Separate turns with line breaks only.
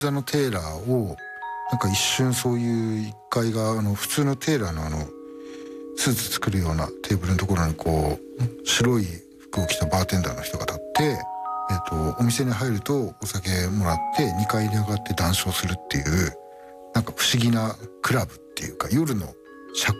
座のテーラーをなんか一瞬そういう1階が普通のテーラーのスーツ作るようなテーブルのところにこう白い服を着たバーテンダーの人が立って、お店に入るとお酒もらって2階に上がって談笑するっていうなんか不思議なクラブっていうか夜の社